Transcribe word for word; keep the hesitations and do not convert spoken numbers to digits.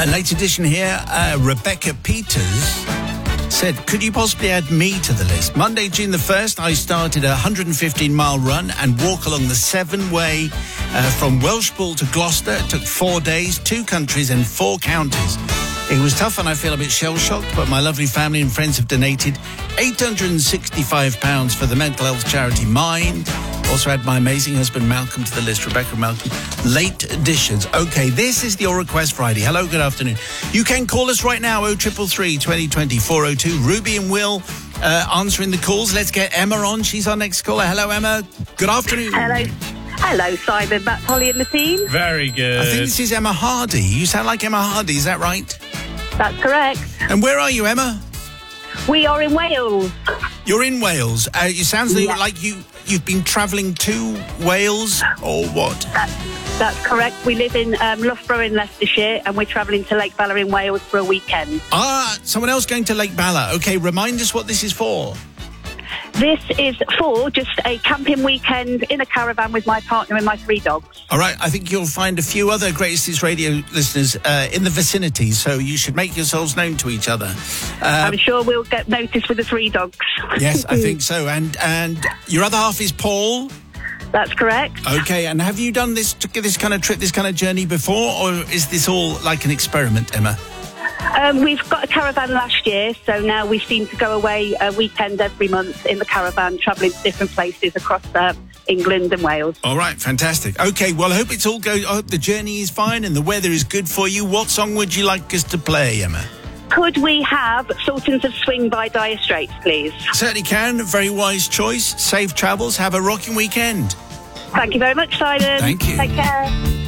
Uh, late edition here, uh, Rebecca Peters said, could you possibly add me to the list? Monday, June the first, I started a one hundred fifteen mile run and walk along the seven-way uh, from Welshpool to Gloucester. It took four days, two countries and four counties. It was tough and I feel a bit shell-shocked, but my lovely family and friends have donated eight hundred sixty-five pounds for the mental health charity Mind. Also add my amazing husband Malcolm to the list, Rebecca and Malcolm. Late additions. Okay, this is Your Request Friday. Hello, good afternoon. You can call us right now, oh triple three, twenty twenty, four oh two. Ruby and Will uh, answering the calls. Let's get Emma on. She's our next caller. Hello, Emma. Good afternoon. Hello. Hello, Simon, Matt, Holly and the team. Very good. I think this is Emma Hardy. You sound like Emma Hardy, is that right? That's correct. And where are you, Emma? We are in Wales. You're in Wales. Uh, you sound Yeah. like you, you've been travelling to Wales, or what? That's, that's correct. We live in um, Loughborough in Leicestershire and we're travelling to Lake Bala in Wales for a weekend. Ah, someone else going to Lake Bala. Okay, remind us what this is for. This is for just a camping weekend in a caravan with my partner and my three dogs. All right, I think you'll find a few other Greatest Hits Radio listeners uh, in the vicinity, so you should make yourselves known to each other. Uh, I'm sure we'll get noticed with the three dogs. yes, I think so. And and your other half is Paul. That's correct. Okay, and have you done this this kind of trip, this kind of journey before, or is this all like an experiment, Emma? Um, we've got a caravan last year, so now we seem to go away a weekend every month in the caravan, travelling to different places across uh, England and Wales. All right, fantastic. Okay, well, I hope it's all go. I hope the journey is fine and the weather is good for you. What song would you like us to play, Emma? Could we have Sultans of Swing by Dire Straits, please? Certainly can. Very wise choice. Safe travels. Have a rocking weekend. Thank you very much, Simon. Thank you. Take care.